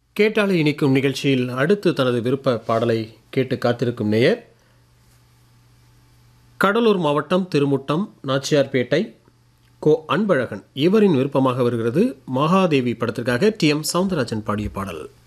கேட்டாலே இனிக்கும் நிகழ்ச்சியில் அடுத்து தனது விருப்ப பாடலை கேட்டு காத்திருக்கும் நேயர் கடலூர் மாவட்டம் திருமுட்டம் நாச்சியார்பேட்டை கோ அன்பழகன் இவரின் விருப்பமாக வருகிறது மகாதேவி படத்திற்காக டி.எம். சவுந்தரராஜன் பாடிய பாடல்.